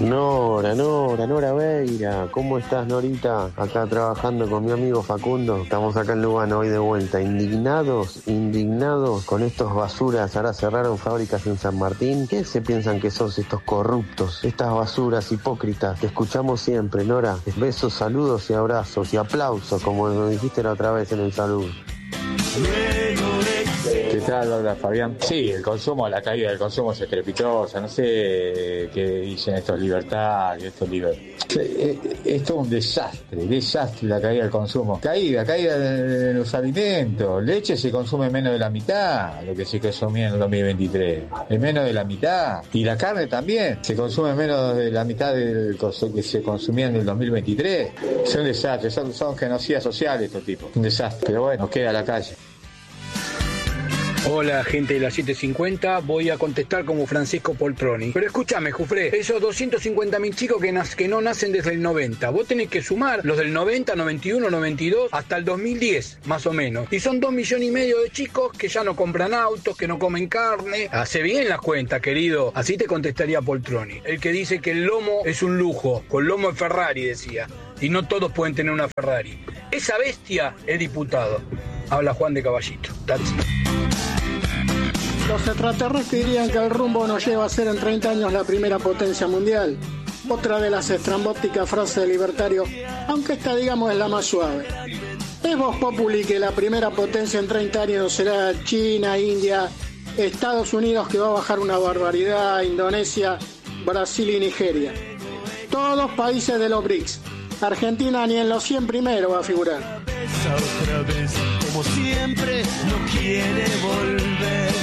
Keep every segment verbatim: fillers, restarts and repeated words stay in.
Nora, Nora, Nora Veira, ¿cómo estás, Norita? Acá trabajando con mi amigo Facundo. Estamos acá en Lugano hoy de vuelta, indignados, indignados con estos basuras. Ahora cerraron fábricas en San Martín. ¿Qué se piensan que sos estos corruptos, estas basuras hipócritas? Te escuchamos siempre, Nora. Besos, saludos y abrazos y aplausos, como nos dijiste la otra vez en el saludo. ¿Qué tal, hola Fabián? Sí, el consumo, la caída del consumo es estrepitosa. No sé qué dicen estos libertarios, estos liber... Esto es un desastre, desastre la caída del consumo. Caída, caída de los alimentos. Leche se consume menos de la mitad de lo que se consumía en el dos mil veintitrés. Es menos de la mitad. Y la carne también se consume menos de la mitad del que se consumía en el dos mil veintitrés. Es un desastre, son, son genocidas sociales estos tipos. Un desastre, pero bueno, queda a la calle. Hola, gente de la setecientos cincuenta, voy a contestar como Francisco Poltroni. Pero escúchame, Jufré, esos doscientos cincuenta mil chicos que, nac- que no nacen desde el noventa, vos tenés que sumar los del noventa, noventa y uno, noventa y dos, hasta el dos mil diez, más o menos. Y son dos millones y medio de chicos que ya no compran autos, que no comen carne. Hace bien las cuentas, querido. Así te contestaría Poltroni. El que dice que el lomo es un lujo, con lomo de Ferrari, decía. Y no todos pueden tener una Ferrari. Esa bestia es diputado. Habla Juan de Caballito. Taxi. Los extraterrestres dirían que el rumbo nos lleva a ser en treinta años la primera potencia mundial. Otra de las estrambóticas frases de libertario, aunque esta digamos es la más suave. Es voz populi que la primera potencia en treinta años será China, India, Estados Unidos, que va a bajar una barbaridad, Indonesia, Brasil y Nigeria. Todos países de los B R I C S. Argentina ni en los cien primeros va a figurar. Otra vez, como siempre, no quiere volver.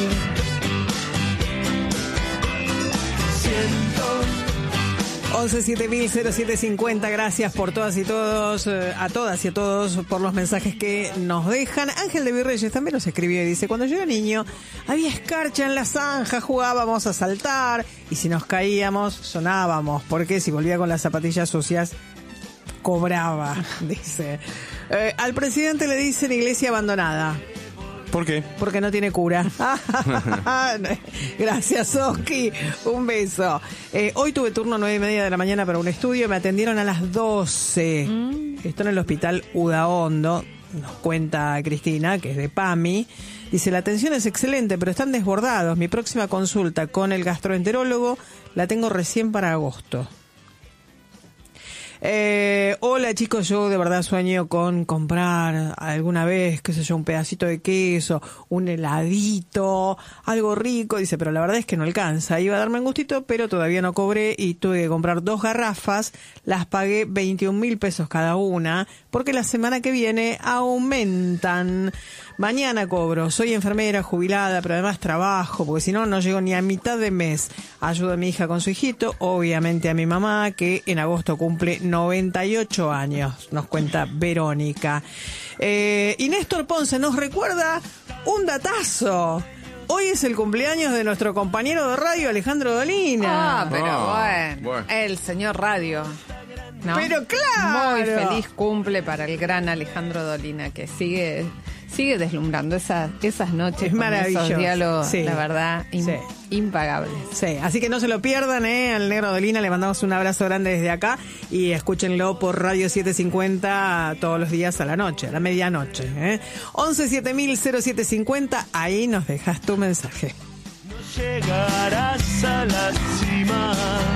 once siete mil cero siete cincuenta, gracias por todas y todos, eh, a todas y a todos por los mensajes que nos dejan. Ángel de Virreyes también nos escribió y dice: cuando yo era niño había escarcha en la zanja, jugábamos a saltar y si nos caíamos sonábamos, porque si volvía con las zapatillas sucias cobraba, dice. Eh, al presidente le dicen iglesia abandonada. ¿Por qué? Porque no tiene cura. Gracias, Oski. Un beso. Eh, hoy tuve turno nueve y media de la mañana para un estudio. Me atendieron a las doce. Mm. Estoy en el hospital Udaondo. Nos cuenta Cristina, que es de PAMI. Dice, la atención es excelente, pero están desbordados. Mi próxima consulta con el gastroenterólogo la tengo recién para agosto. Eh, hola chicos, yo de verdad sueño con comprar alguna vez, qué sé yo, un pedacito de queso, un heladito, algo rico. Dice, pero la verdad es que no alcanza. Iba a darme un gustito, pero todavía no cobré y tuve que comprar dos garrafas. Las pagué veintiún mil pesos cada una, porque la semana que viene aumentan. Mañana cobro, soy enfermera jubilada, pero además trabajo, porque si no, no llego ni a mitad de mes. Ayudo a mi hija con su hijito, obviamente a mi mamá, que en agosto cumple noventa y ocho años, nos cuenta Verónica. Eh, y Néstor Ponce nos recuerda un datazo. Hoy es el cumpleaños de nuestro compañero de radio, Alejandro Dolina. Ah, pero Oh, bueno, bueno. el señor radio. ¿no? Pero claro. Muy feliz cumple para el gran Alejandro Dolina, que sigue sigue deslumbrando esas esas noches. Es con maravilloso. Esos diálogos, Sí. la verdad, in, Sí. impagables. Sí, así que no se lo pierdan, ¿eh? Al Negro Dolina le mandamos un abrazo grande desde acá y escúchenlo por Radio setecientos cincuenta todos los días a la noche, a la medianoche, ¿eh? once siete mil cero siete cincuenta, ahí nos dejas tu mensaje. No llegarás a la cima,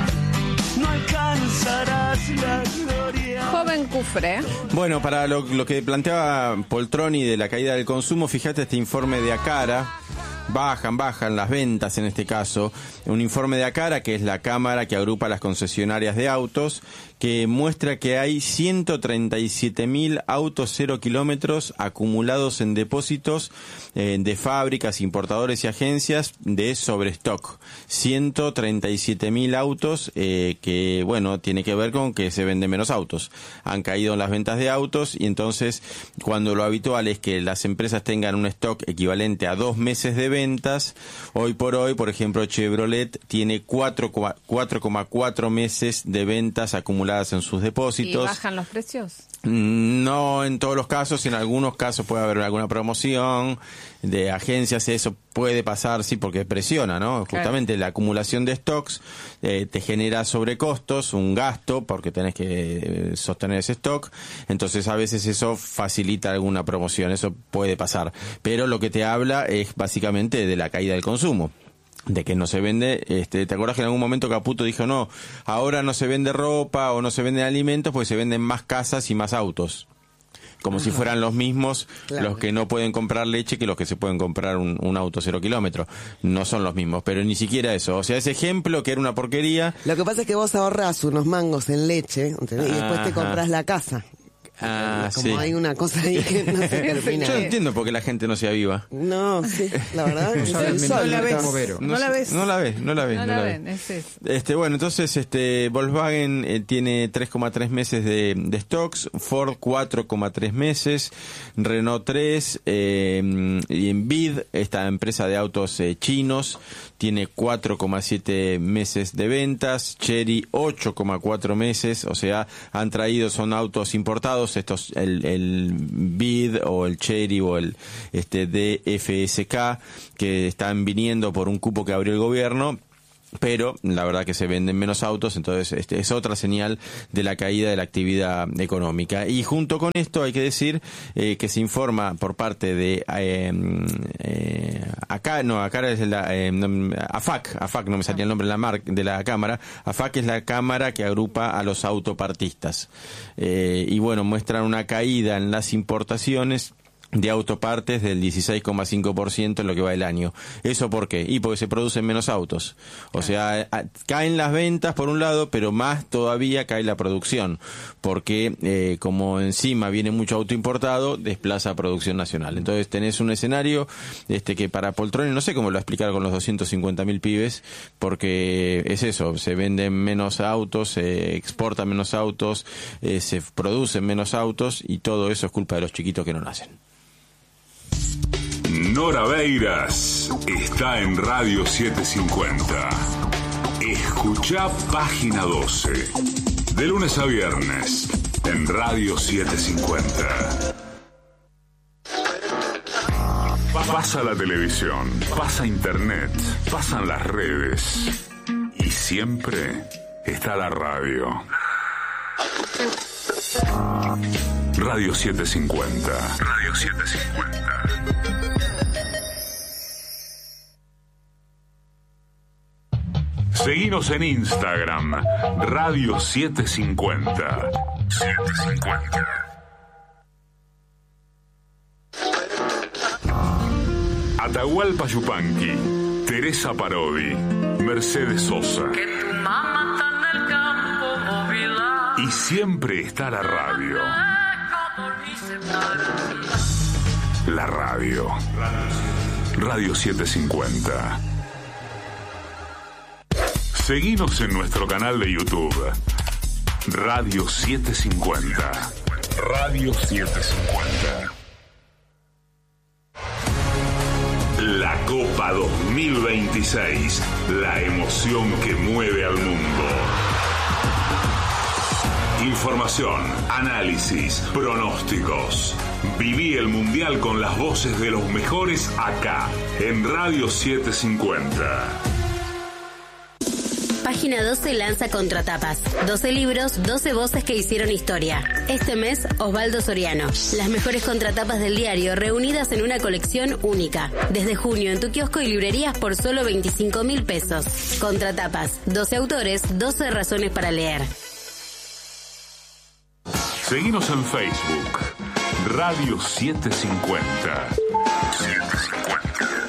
no alcanzarás la gloria. Joven Cufré. Bueno, para lo, lo que planteaba Poltroni de la caída del consumo, fíjate este informe de Acara. Bajan, bajan las ventas en este caso. Un informe de Acara, que es la cámara que agrupa las concesionarias de autos, que muestra que hay ciento treinta y siete mil autos cero kilómetros acumulados en depósitos eh, de fábricas, importadores y agencias de sobrestock. ciento treinta y siete mil autos eh, que, bueno, tiene que ver con que se venden menos autos. Han caído las ventas de autos y entonces cuando lo habitual es que las empresas tengan un stock equivalente a dos meses de ventas, hoy por hoy, por ejemplo, Chevrolet tiene cuatro coma cuatro meses de ventas acumuladas en sus depósitos. ¿Y bajan los precios? No en todos los casos, en algunos casos puede haber alguna promoción de agencias, eso puede pasar, sí, porque presiona, ¿no? Claro. Justamente la acumulación de stocks eh, te genera sobrecostos, un gasto, porque tenés que eh, sostener ese stock, entonces a veces eso facilita alguna promoción, eso puede pasar, pero lo que te habla es básicamente de la caída del consumo. De que no se vende, este, ¿te acuerdas que en algún momento Caputo dijo, no, ahora no se vende ropa o no se venden alimentos porque se venden más casas y más autos? Como Ajá. si fueran los mismos claro. los que no pueden comprar leche que los que se pueden comprar un, un auto cero kilómetros. No son los mismos, pero ni siquiera eso. O sea, ese ejemplo que era una porquería. Lo que pasa es que vos ahorrás unos mangos en leche, ¿entendés? Y después te compras la casa. Ah, como sí. hay una cosa ahí que no se termina. Yo no entiendo por qué la gente no se aviva. No, sí, la verdad es no, no la ves. No, no la ves. No la ves, no la ves. No, no la la ven, ves. es eso. Este, bueno, entonces este Volkswagen eh, tiene tres coma tres meses de, de stocks, Ford cuatro coma tres meses, Renault tres, eh, y Envid, esta empresa de autos eh, chinos, tiene cuatro coma siete meses de ventas, Chery ocho coma cuatro meses, o sea, han traído, son autos importados, estos, el, el Bid o el Chery o el este D F S K, que están viniendo por un cupo que abrió el gobierno, pero la verdad que se venden menos autos, entonces este es otra señal de la caída de la actividad económica. Y junto con esto hay que decir eh, que se informa por parte de eh, eh, acá no acá es la eh, AFAC, AFAC no me salía el nombre de la mar, de la cámara. AFAC es la cámara que agrupa a los autopartistas eh, y bueno, muestran una caída en las importaciones de autopartes del dieciséis coma cinco por ciento en lo que va el año. ¿Eso por qué? Y porque se producen menos autos. O sea, a, caen las ventas por un lado, pero más todavía cae la producción. Porque eh, como encima viene mucho auto importado, desplaza producción nacional. Entonces tenés un escenario este que para Poltroni, no sé cómo lo explicar con los doscientos cincuenta mil pibes, porque es eso, se venden menos autos, se exportan menos autos, eh, se producen menos autos y todo eso es culpa de los chiquitos que no nacen. Nora Beiras está en Radio setecientos cincuenta. Escuchá Página doce. De lunes a viernes en Radio setecientos cincuenta. Pasa la televisión, pasa internet, pasan las redes. Y siempre está la radio. Radio setecientos cincuenta. Radio setecientos cincuenta. Seguinos en Instagram, Radio setecientos cincuenta. setecientos cincuenta. Atahualpa Yupanqui, Teresa Parodi, Mercedes Sosa. Que tu mamá está en el campo móvil. Y siempre está la radio. La radio. Radio setecientos cincuenta. Seguinos en nuestro canal de YouTube, Radio setecientos cincuenta. Radio setecientos cincuenta. La Copa dos mil veintiséis, la emoción que mueve al mundo. Información, análisis, pronósticos. Viví el Mundial con las voces de los mejores acá, en Radio setecientos cincuenta. Página doce lanza Contratapas. doce libros, doce voces que hicieron historia. Este mes, Osvaldo Soriano. Las mejores contratapas del diario reunidas en una colección única. Desde junio en tu kiosco y librerías por solo veinticinco mil pesos. Contratapas. doce autores, doce razones para leer. Seguinos en Facebook. Radio setecientos cincuenta. setecientos cincuenta.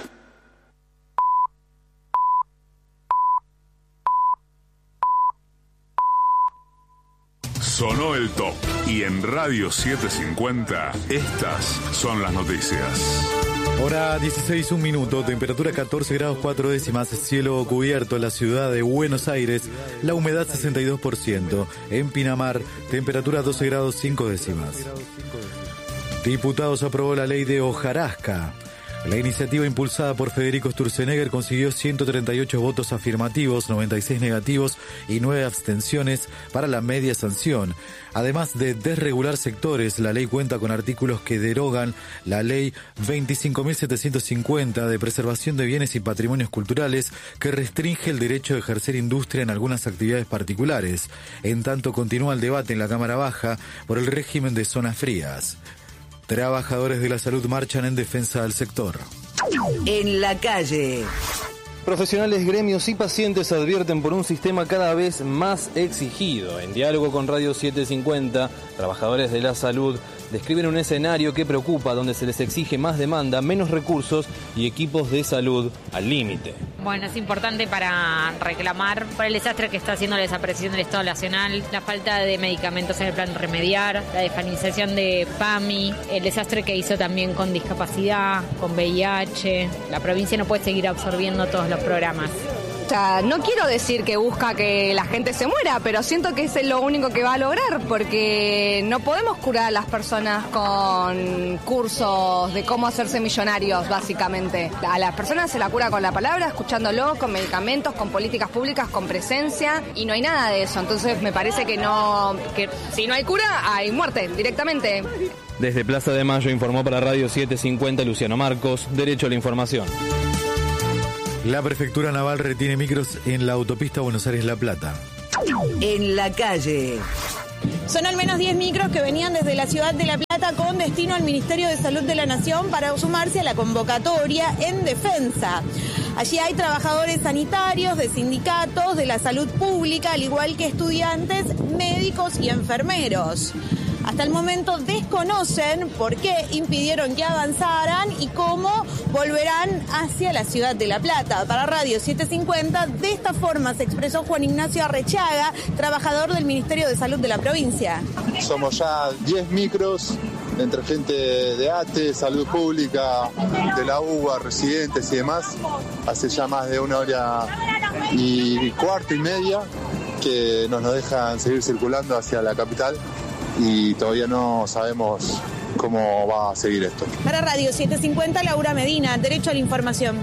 Sonó el top y en Radio setecientos cincuenta estas son las noticias. Hora dieciséis, un minuto, temperatura catorce grados cuatro décimas, cielo cubierto en la ciudad de Buenos Aires, la humedad sesenta y dos por ciento, en Pinamar, temperatura doce grados cinco décimas. Diputados aprobó la ley de hojarasca. La iniciativa impulsada por Federico Sturzenegger consiguió ciento treinta y ocho votos afirmativos, noventa y seis negativos y nueve abstenciones para la media sanción. Además de desregular sectores, la ley cuenta con artículos que derogan la ley veinticinco mil setecientos cincuenta de preservación de bienes y patrimonios culturales, que restringe el derecho de ejercer industria en algunas actividades particulares. En tanto, continúa el debate en la Cámara Baja por el régimen de zonas frías. Trabajadores de la salud marchan en defensa del sector. En la calle. Profesionales, gremios y pacientes advierten por un sistema cada vez más exigido. En diálogo con Radio setecientos cincuenta, trabajadores de la salud describen un escenario que preocupa, donde se les exige más demanda, menos recursos y equipos de salud al límite. Bueno, es importante para reclamar por el desastre que está haciendo la desaparición del Estado Nacional, la falta de medicamentos en el plan Remediar, la desfinanciación de PAMI, el desastre que hizo también con discapacidad, con V I H. La provincia no puede seguir absorbiendo todos los programas. O sea, no quiero decir que busca que la gente se muera, pero siento que es lo único que va a lograr, porque no podemos curar a las personas con cursos de cómo hacerse millonarios, básicamente. A las personas se la cura con la palabra, escuchándolo, con medicamentos, con políticas públicas, con presencia, y no hay nada de eso. Entonces me parece que no, que si no hay cura, hay muerte, directamente. Desde Plaza de Mayo informó para Radio setecientos cincuenta Luciano Marcos, Derecho a la Información. La Prefectura Naval retiene micros en la autopista Buenos Aires-La Plata. En la calle. Son al menos diez micros que venían desde la ciudad de La Plata con destino al Ministerio de Salud de la Nación para sumarse a la convocatoria en defensa. Allí hay trabajadores sanitarios, de sindicatos, de la salud pública, al igual que estudiantes, médicos y enfermeros. Hasta el momento desconocen por qué impidieron que avanzaran y cómo volverán hacia la ciudad de La Plata. Para Radio setecientos cincuenta, de esta forma se expresó Juan Ignacio Arrechaga, trabajador del Ministerio de Salud de la provincia. Somos ya diez micros entre gente de A T E, Salud Pública, de la U B A, residentes y demás. Hace ya más de una hora y cuarto y media que nos, nos dejan seguir circulando hacia la capital. Y todavía no sabemos cómo va a seguir esto. Para Radio setecientos cincuenta, Laura Medina, Derecho a la Información.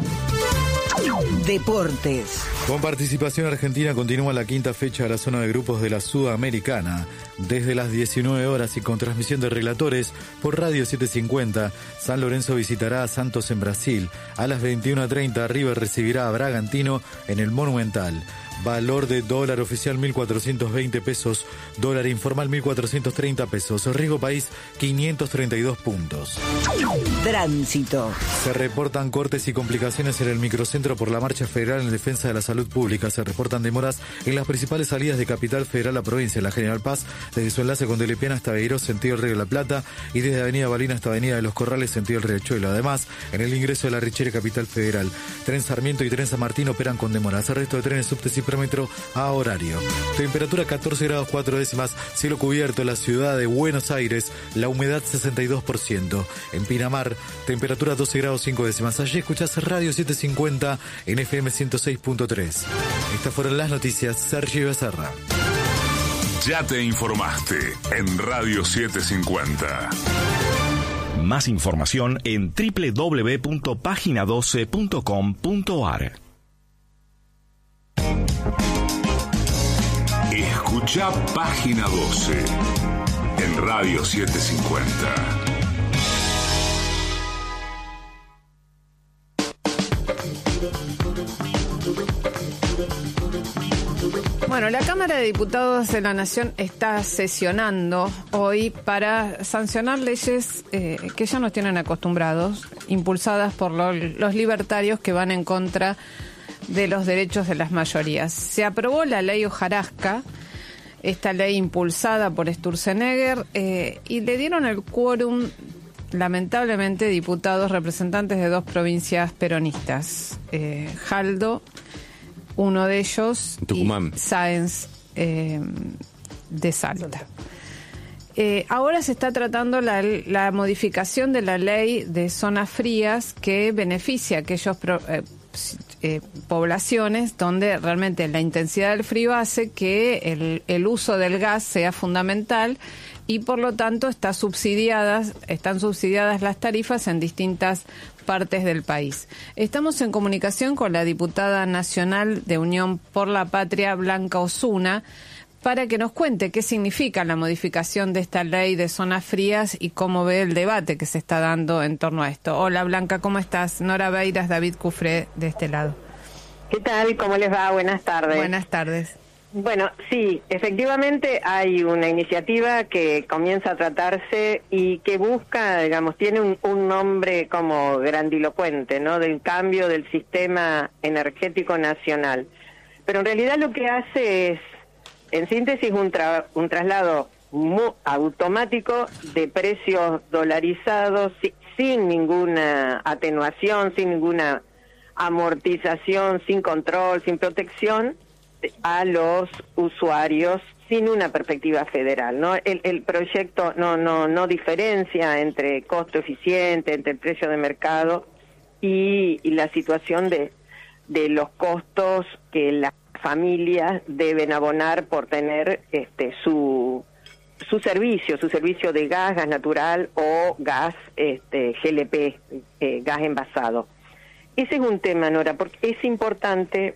Deportes. Con participación argentina continúa la quinta fecha de la zona de grupos de la Sudamericana. Desde las diecinueve horas y con transmisión de relatores por Radio setecientos cincuenta, San Lorenzo visitará a Santos en Brasil. A las veintiuna treinta, River recibirá a Bragantino en el Monumental. Valor de dólar oficial mil cuatrocientos veinte pesos, dólar informal mil cuatrocientos treinta pesos, riesgo país quinientos treinta y dos puntos. Tránsito. Se reportan cortes y complicaciones en el microcentro por la marcha federal en defensa de la salud pública. Se reportan demoras en las principales salidas de Capital Federal a provincia, la General Paz, desde su enlace con Telepiana hasta Beirós, sentido el Río de la Plata, y desde Avenida Balina hasta Avenida de los Corrales, sentido el Riachuelo. Además, en el ingreso de la Richere Capital Federal, Tren Sarmiento y Tren San Martín operan con demoras. El resto de trenes, subtes y metro a horario. Temperatura catorce grados cuatro décimas, cielo cubierto en la ciudad de Buenos Aires, la humedad sesenta y dos por ciento. En Pinamar, temperatura doce grados cinco décimas. Allí escuchás Radio setecientos cincuenta en F M ciento seis punto tres. Estas fueron las noticias. Sergio Becerra. Ya te informaste en Radio setecientos cincuenta. Más información en doble u doble u doble u punto página doce punto com punto a r. Escucha Página doce en Radio setecientos cincuenta. Bueno, la Cámara de Diputados de la Nación está sesionando hoy para sancionar leyes eh, que ya nos tienen acostumbrados, impulsadas por lo, los libertarios que van en contra de los derechos de las mayorías. Se aprobó la ley hojarasca, esta ley impulsada por Sturzenegger, eh, y le dieron el quórum, lamentablemente, diputados representantes de dos provincias peronistas, eh, Jaldo, uno de ellos, Tucumán, y Sáenz eh, de Salta. Eh, ahora se está tratando la, la modificación de la ley de zonas frías que beneficia a aquellos pro, eh, eh, poblaciones donde realmente la intensidad del frío hace que el, el uso del gas sea fundamental y por lo tanto está subsidiadas, están subsidiadas las tarifas en distintas partes del país. Estamos en comunicación con la diputada nacional de Unión por la Patria, Blanca Osuna, para que nos cuente qué significa la modificación de esta ley de zonas frías y cómo ve el debate que se está dando en torno a esto. Hola Blanca, ¿cómo estás? Nora Beiras, David Cufré de este lado. ¿Qué tal? ¿Cómo les va? Buenas tardes. Buenas tardes. Bueno, sí, efectivamente hay una iniciativa que comienza a tratarse y que busca, digamos, tiene un, un nombre como grandilocuente, ¿no? Del cambio del sistema energético nacional. Pero en realidad lo que hace es, en síntesis, un, tra un traslado muy automático de precios dolarizados si sin ninguna atenuación, sin ninguna amortización, sin control, sin protección a los usuarios, sin una perspectiva federal, ¿no? El, el proyecto no no no diferencia entre costo eficiente, entre el precio de mercado y, y la situación de de los costos que las familias deben abonar por tener este su su servicio, su servicio de gas, gas natural o gas este G L P, eh, gas envasado. Ese es un tema, Nora, porque es importante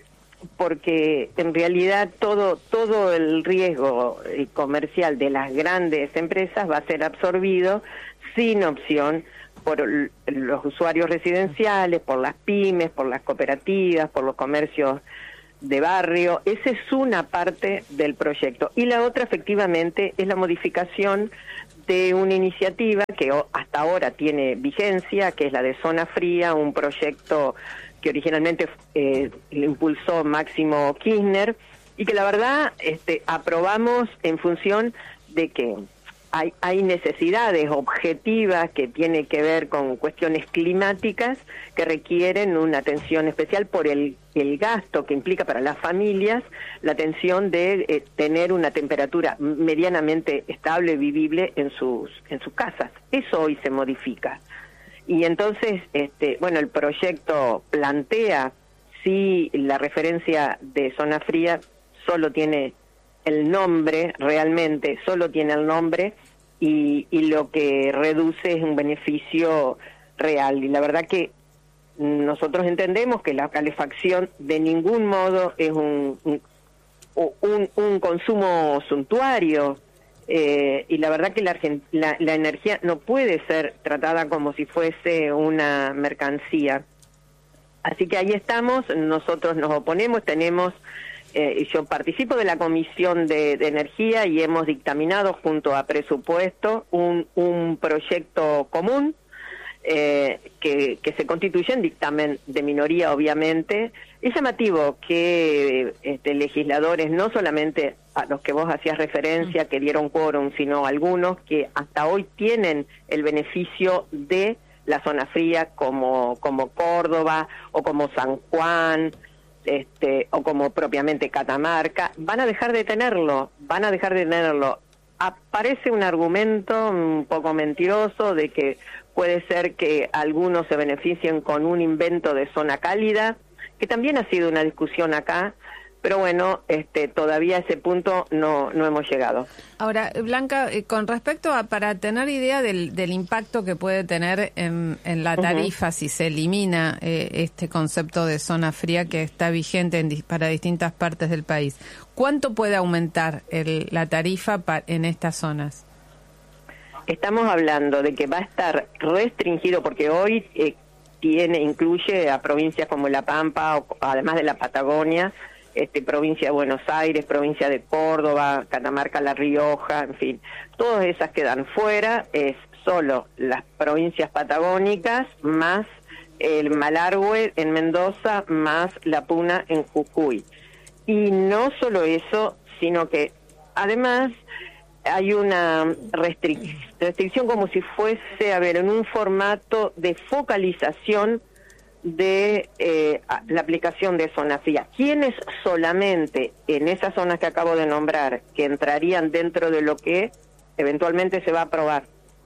porque en realidad todo todo el riesgo comercial de las grandes empresas va a ser absorbido sin opción por los usuarios residenciales, por las pymes, por las cooperativas, por los comercios de barrio. Esa es una parte del proyecto. Y la otra, efectivamente, es la modificación de una iniciativa que hasta ahora tiene vigencia, que es la de Zona Fría, un proyecto que originalmente eh, lo impulsó Máximo Kirchner, y que la verdad este, aprobamos en función de que hay, hay necesidades objetivas que tienen que ver con cuestiones climáticas que requieren una atención especial por el, el gasto que implica para las familias la atención de eh, tener una temperatura medianamente estable, vivible en sus, en sus casas. Eso hoy se modifica. Y entonces, este, bueno, el proyecto plantea si la referencia de zona fría solo tiene el nombre, realmente solo tiene el nombre, y, y lo que reduce es un beneficio real. Y la verdad que nosotros entendemos que la calefacción de ningún modo es un, un, un, un consumo suntuario. Eh, y la verdad que la, la, la energía no puede ser tratada como si fuese una mercancía. Así que ahí estamos, nosotros nos oponemos, tenemos, eh, yo participo de la Comisión de, de Energía y hemos dictaminado junto a Presupuesto un, un proyecto común eh, que, que se constituye en dictamen de minoría, obviamente. Es llamativo que este, legisladores, no solamente a los que vos hacías referencia, que dieron quórum, sino algunos que hasta hoy tienen el beneficio de la zona fría, como como Córdoba o como San Juan, este o como propiamente Catamarca, van a dejar de tenerlo, van a dejar de tenerlo. Aparece un argumento un poco mentiroso de que puede ser que algunos se beneficien con un invento de zona cálida, que también ha sido una discusión acá, pero bueno, este, todavía a ese punto no, no hemos llegado. Ahora, Blanca, eh, con respecto a, para tener idea del, del impacto que puede tener en, en la tarifa, uh-huh, si se elimina eh, este concepto de zona fría que está vigente en, para distintas partes del país, ¿cuánto puede aumentar el, la tarifa pa, en estas zonas? Estamos hablando de que va a estar restringido, porque hoy eh, tiene incluye a provincias como La Pampa, o, además de la Patagonia, Este, provincia de Buenos Aires, provincia de Córdoba, Catamarca, La Rioja, en fin, todas esas quedan fuera. Es solo las provincias patagónicas más el Malargüe en Mendoza más La Puna en Jujuy. Y no solo eso, sino que además hay una restric- restricción como si fuese, a ver, en un formato de focalización de eh, la aplicación de zona fría. ¿Quiénes solamente en esas zonas que acabo de nombrar que entrarían dentro de lo que eventualmente se va a aprobar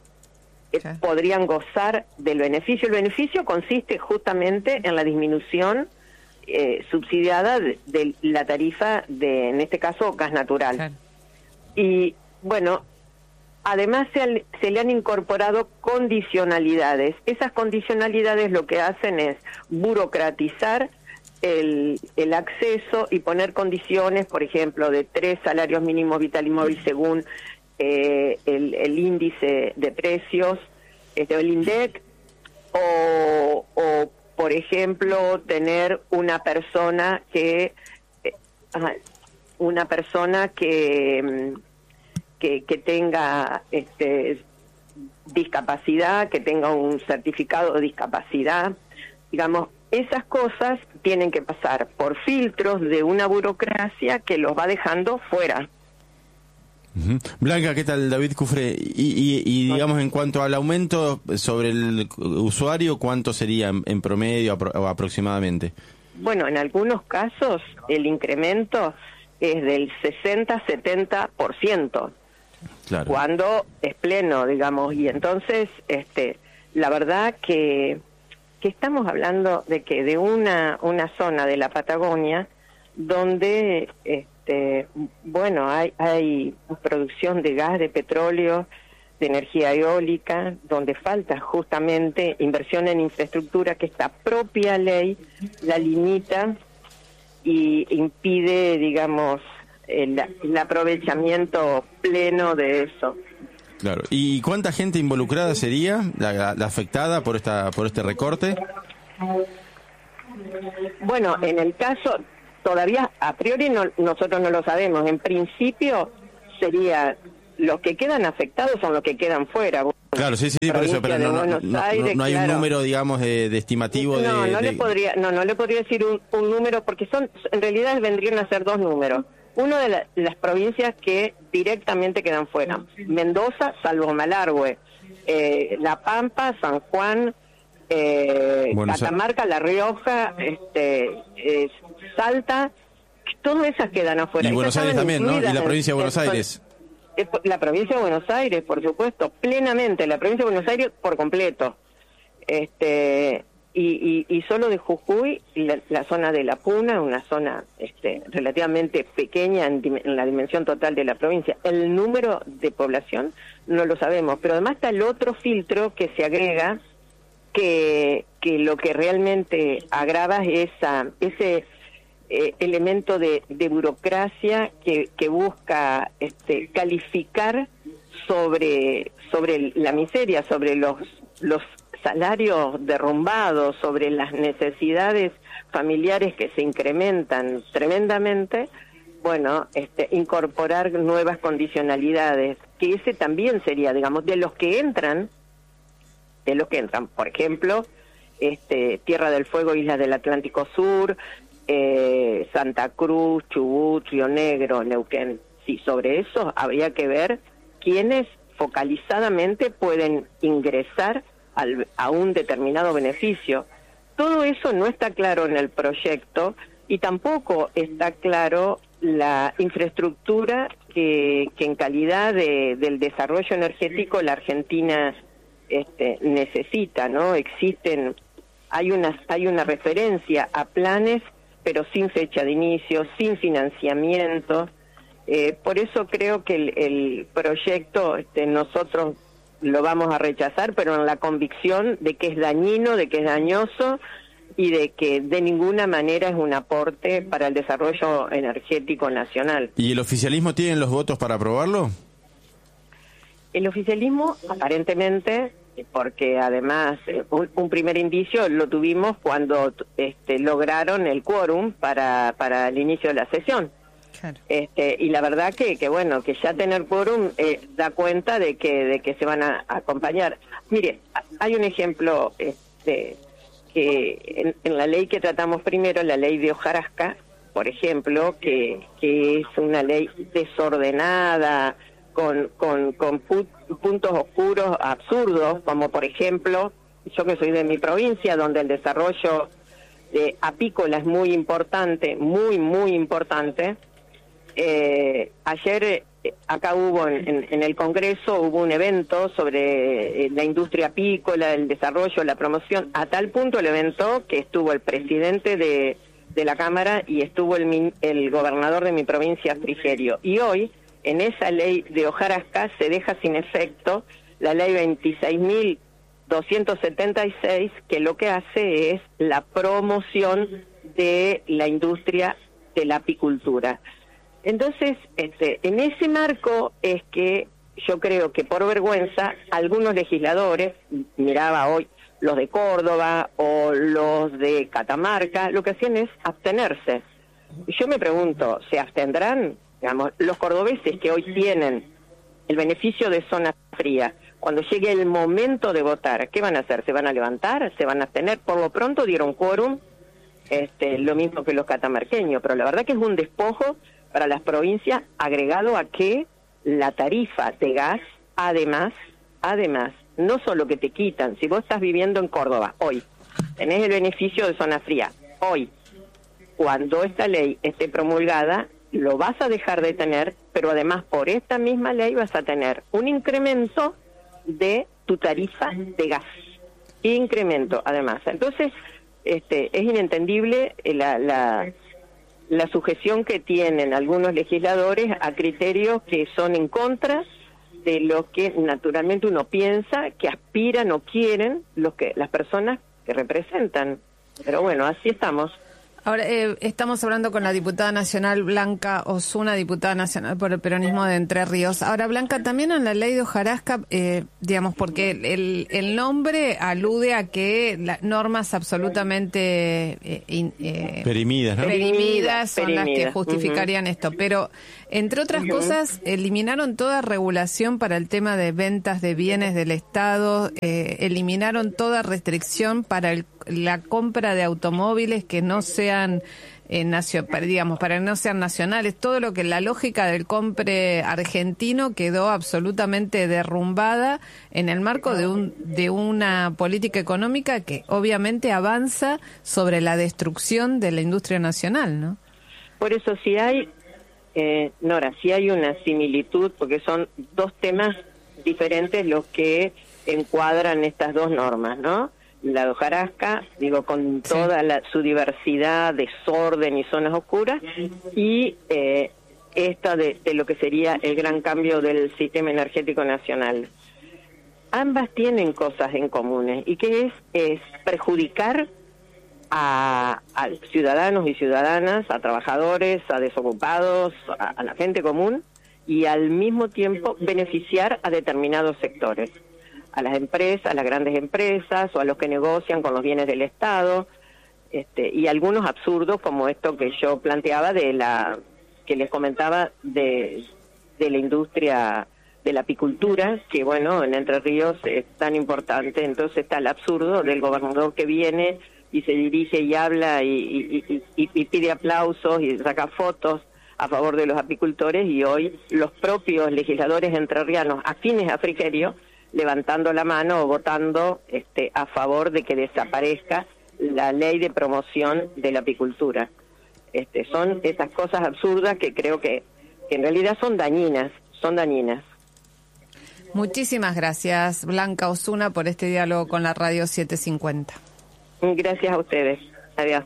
eh, podrían gozar del beneficio? El beneficio consiste justamente en la disminución eh, subsidiada de, de la tarifa de, en este caso, gas natural. Claro. Y bueno, además se, han, se le han incorporado condicionalidades. Esas condicionalidades lo que hacen es burocratizar el, el acceso y poner condiciones, por ejemplo, de tres salarios mínimos vital y móvil según eh, el, el índice de precios, este, el INDEC, o, o por ejemplo, tener una persona que eh, una persona que que, que tenga este, discapacidad, que tenga un certificado de discapacidad, digamos, esas cosas tienen que pasar por filtros de una burocracia que los va dejando fuera. Uh-huh. Blanca, ¿qué tal? David Cufré. Y, y, y digamos, en cuanto al aumento sobre el usuario, ¿cuánto sería en, en promedio apro- o aproximadamente? Bueno, en algunos casos el incremento es del sesenta a setenta por ciento. Claro. Cuando es pleno, digamos, y entonces, este, la verdad que, que estamos hablando de que de una, una zona de la Patagonia donde, este, bueno, hay, hay producción de gas, de petróleo, de energía eólica, donde falta justamente inversión en infraestructura, que esta propia ley la limita y impide, digamos, el, el aprovechamiento pleno de eso. Claro. ¿Y cuánta gente involucrada sería la, la afectada por esta por este recorte? Bueno, en el caso, todavía a priori no, nosotros no lo sabemos. En principio sería, los que quedan afectados son los que quedan fuera. Claro, sí, sí, por eso, pero no, no, no, Aires, no hay claro. un número, digamos, de, de estimativo de... No, no de... le podría, no, no le podría decir un, un número, porque son, en realidad vendrían a ser dos números. Uno de la, las provincias que directamente quedan fuera: Mendoza, salvo Malargüe, eh, La Pampa, San Juan, eh, Catamarca, La Rioja, este, eh, Salta, todas esas quedan afuera. Y Buenos Aires también, ¿no? Y la provincia de Buenos Aires. La provincia de Buenos Aires, por supuesto, plenamente, la provincia de Buenos Aires por completo. Este, y, y, y solo de Jujuy, la, la zona de La Puna, una zona este, relativamente pequeña en, en la dimensión total de la provincia. El número de población no lo sabemos, pero además está el otro filtro que se agrega, que, que lo que realmente agrava es esa, ese... Eh, elemento de, de burocracia que, que busca este, calificar sobre sobre la miseria, sobre los los salarios derrumbados, sobre las necesidades familiares que se incrementan tremendamente. Bueno, este, incorporar nuevas condicionalidades, que ese también sería, digamos, de los que entran, de los que entran, por ejemplo, este, Tierra del Fuego, Islas del Atlántico Sur, Eh, Santa Cruz, Chubut, Río Negro, Neuquén. Sí, sobre eso habría que ver quiénes focalizadamente pueden ingresar al, a un determinado beneficio. Todo eso no está claro en el proyecto y tampoco está claro la infraestructura que, que en calidad de, del desarrollo energético la Argentina este, necesita, ¿no? Existen, hay una, hay una referencia a planes, pero sin fecha de inicio, sin financiamiento. Eh, por eso creo que el, el proyecto este, nosotros lo vamos a rechazar, pero en la convicción de que es dañino, de que es dañoso y de que de ninguna manera es un aporte para el desarrollo energético nacional. ¿Y el oficialismo tiene los votos para aprobarlo? El oficialismo, aparentemente, porque además un, un primer indicio lo tuvimos cuando este, lograron el quórum para para el inicio de la sesión. Claro. Este, y la verdad que, que bueno, que ya tener quórum eh, da cuenta de que de que se van a, a acompañar. Mire, hay un ejemplo este, que en, en la ley que tratamos primero, la ley de hojarasca, por ejemplo, que, que es una ley desordenada, con con, con put, puntos oscuros absurdos, como por ejemplo, yo que soy de mi provincia, donde el desarrollo eh, apícola es muy importante, muy, muy importante. Eh, ayer eh, acá hubo, en, en, en el Congreso, hubo un evento sobre eh, la industria apícola, el desarrollo, la promoción, a tal punto el evento que estuvo el presidente de, de la Cámara y estuvo el, el gobernador de mi provincia, Frigerio. Y hoy en esa ley de hojarasca se deja sin efecto la ley veintiséis mil doscientos setenta y seis, que lo que hace es la promoción de la industria de la apicultura. Entonces, este, en ese marco es que yo creo que por vergüenza algunos legisladores, miraba hoy los de Córdoba o los de Catamarca, lo que hacían es abstenerse. Y yo me pregunto, ¿se abstendrán? Digamos, los cordobeses que hoy tienen el beneficio de zona fría, cuando llegue el momento de votar, ¿qué van a hacer? ¿Se van a levantar? ¿Se van a abstener? Por lo pronto dieron quórum, este, lo mismo que los catamarqueños, pero la verdad que es un despojo para las provincias, agregado a que la tarifa de gas, además, además, no solo que te quitan, si vos estás viviendo en Córdoba hoy, tenés el beneficio de zona fría, hoy, cuando esta ley esté promulgada, lo vas a dejar de tener, pero además por esta misma ley vas a tener un incremento de tu tarifa de gas. Incremento, además. Entonces, este, es inentendible la, la, la sujeción que tienen algunos legisladores a criterios que son en contra de lo que naturalmente uno piensa, que aspiran o quieren los que las personas que representan. Pero bueno, así estamos. Ahora, eh, estamos hablando con la diputada nacional Blanca Osuna, diputada nacional por el peronismo de Entre Ríos. Ahora, Blanca, también en la ley de hojarasca, eh, digamos, porque el, el nombre alude a que las normas absolutamente eh, in, eh, perimidas, ¿no? perimidas son Perimidas. las que justificarían uh-huh. esto. Pero, entre otras uh-huh. cosas, eliminaron toda regulación para el tema de ventas de bienes del Estado, eh, eliminaron toda restricción para el, la compra de automóviles que no sean Eh, nacio, para, digamos, para que no sean nacionales. Todo lo que la lógica del compre argentino quedó absolutamente derrumbada en el marco de un de una política económica que obviamente avanza sobre la destrucción de la industria nacional, ¿no? Por eso, si hay, eh, Nora, si hay una similitud, porque son dos temas diferentes los que encuadran estas dos normas, ¿no? La de hojarasca, digo, con toda la, su diversidad, desorden y zonas oscuras, y eh, esta de, de lo que sería el gran cambio del sistema energético nacional. Ambas tienen cosas en comunes, y que es, es perjudicar a, a ciudadanos y ciudadanas, a trabajadores, a desocupados, a, a la gente común, y al mismo tiempo beneficiar a determinados sectores, a las empresas, a las grandes empresas o a los que negocian con los bienes del Estado, este, y algunos absurdos como esto que yo planteaba de la que les comentaba de, de la industria de la apicultura, que bueno, en Entre Ríos es tan importante. Entonces está el absurdo del gobernador que viene y se dirige y habla y, y, y, y pide aplausos y saca fotos a favor de los apicultores, y hoy los propios legisladores entrerrianos afines a Frigerio levantando la mano o votando este, a favor de que desaparezca la ley de promoción de la apicultura. Este, son esas cosas absurdas que creo que, que en realidad son dañinas, son dañinas. Muchísimas gracias, Blanca Osuna, por este diálogo con la Radio setecientos cincuenta. Gracias a ustedes. Adiós.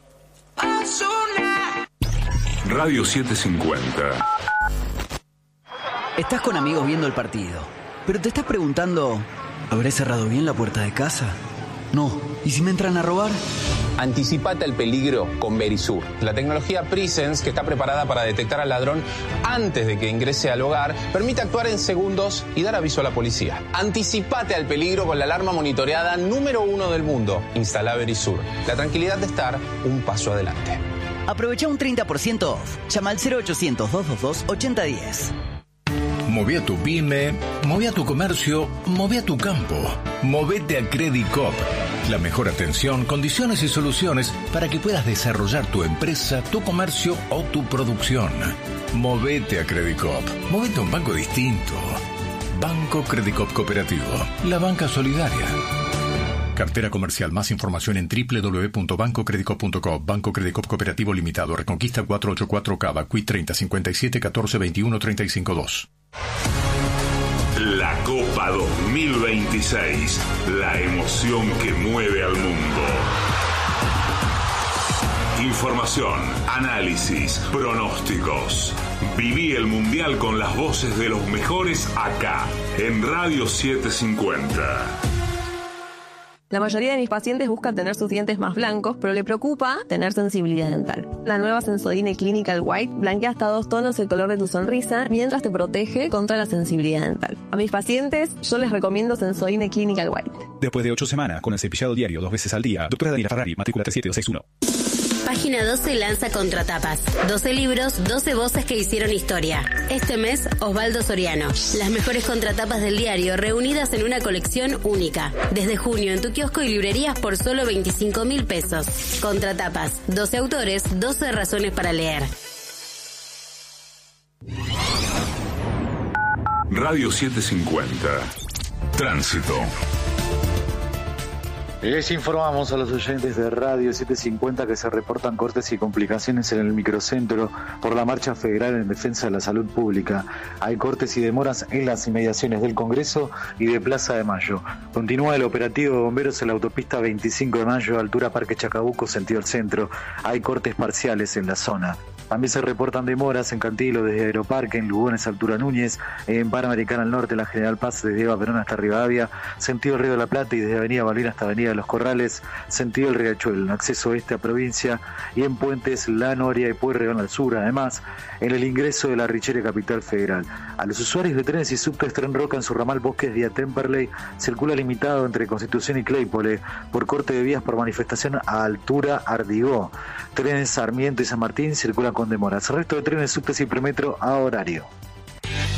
Radio setecientos cincuenta. Estás con amigos viendo el partido, pero te estás preguntando, ¿habré cerrado bien la puerta de casa? No. ¿Y si me entran a robar? Anticipate al peligro con Verisur, la tecnología Presence que está preparada para detectar al ladrón antes de que ingrese al hogar, permite actuar en segundos y dar aviso a la policía. Anticipate al peligro con la alarma monitoreada número uno del mundo. Instala Verisur, la tranquilidad de estar un paso adelante. Aprovecha un treinta por ciento off. Llama al cero ochocientos, doscientos veintidós, ochenta diez. Mové a tu pyme, mové a tu comercio, mové a tu campo. Movete a Credit Coop. La mejor atención, condiciones y soluciones para que puedas desarrollar tu empresa, tu comercio o tu producción. Movete a Credit Coop. Movete a un banco distinto. Banco Credit Coop Cooperativo. La banca solidaria. Cartera comercial. Más información en doble u doble u doble u punto banco credit coop punto com. Banco Credit Coop Cooperativo Limitado. Reconquista cuatrocientos ochenta y cuatro Cava. Q I treinta, cincuenta y siete, catorce, veintiuno, treinta y cinco dos. La Copa dos mil veintiséis. La emoción que mueve al mundo. Información, análisis, pronósticos. Viví el Mundial con las voces de los mejores acá, en Radio setecientos cincuenta. La mayoría de mis pacientes buscan tener sus dientes más blancos, pero le preocupa tener sensibilidad dental. La nueva Sensodyne Clinical White blanquea hasta dos tonos el color de tu sonrisa, mientras te protege contra la sensibilidad dental. A mis pacientes, yo les recomiendo Sensodyne Clinical White. Después de ocho semanas, con el cepillado diario dos veces al día, doctora Daniela Ferrari, matrícula tres siete dos seis uno. Página doce lanza Contratapas. doce libros, doce voces que hicieron historia. Este mes, Osvaldo Soriano. Las mejores contratapas del diario reunidas en una colección única. Desde junio en tu kiosco y librerías por solo veinticinco mil pesos. Contratapas. doce autores, doce razones para leer. Radio setecientos cincuenta. Tránsito. Les informamos a los oyentes de Radio setecientos cincuenta que se reportan cortes y complicaciones en el microcentro por la marcha federal en defensa de la salud pública. Hay cortes y demoras en las inmediaciones del Congreso y de Plaza de Mayo. Continúa el operativo de bomberos en la autopista veinticinco de mayo, altura Parque Chacabuco, sentido al centro. Hay cortes parciales en la zona. También se reportan demoras en Cantilo desde Aeroparque, en Lugones, altura Núñez, en Panamericana al norte, la General Paz desde Eva Perón hasta Rivadavia, sentido Río de la Plata y desde Avenida Balbina hasta Avenida de los Corrales, sentido el Riachuelo, en acceso oeste a provincia y en Puentes, La Noria y Pueyrredón al sur, además en el ingreso de la Richere Capital Federal. A los usuarios de trenes y subtes Tren Roca en su ramal Bosques vía Temperley circula limitado entre Constitución y Claypole por corte de vías por manifestación a altura Ardigó. Trenes Sarmiento y San Martín circulan con demoras. El resto de trenes, subtes y premetro a horario.